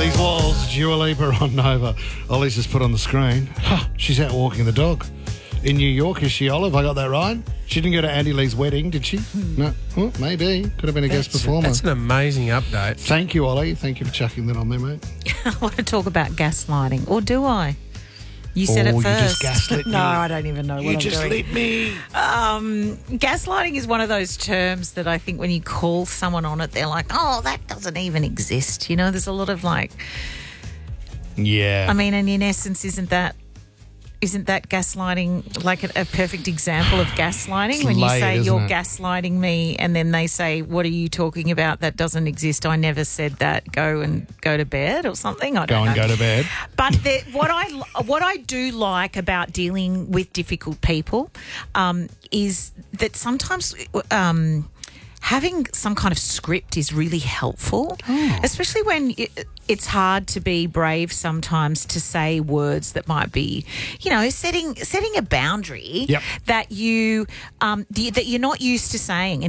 These walls, Dua Lipa on Nova. Ollie's just put on the screen. She's out walking the dog. In New York, is she, Olive? I got that right? She didn't go to Andy Lee's wedding, did she? No. Oh, maybe. Could have been a guest performer. That's an amazing update. Thank you, Ollie. Thank you for chucking that on there, mate. I want to talk about gaslighting. Or do I? You said it You first. just gaslit me. No, I don't even know what I'm doing. You just lit me. Gaslighting is one of those terms that I think when you call someone on it, they're like, oh, that doesn't even exist. You know, there's a lot of like... Yeah. I mean, and in essence, isn't that gaslighting like a perfect example of gaslighting? It's when you layered, say isn't you're it? gaslighting me and then they say, what are you talking about? That doesn't exist. I never said that. Go to bed or something. I don't know. Go to bed. But what I do like about dealing with difficult people is that sometimes having some kind of script is really helpful, especially when it's hard to be brave sometimes to say words that might be, you know, setting a boundary that you're not used to saying.